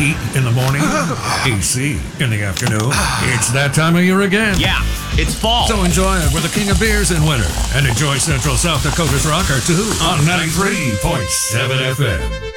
Heat in the morning, AC in the afternoon. It's that time of year again. Yeah, it's fall. So enjoy it with the king of beers in winter and enjoy Central South Dakota's rocker too on 93.7 FM.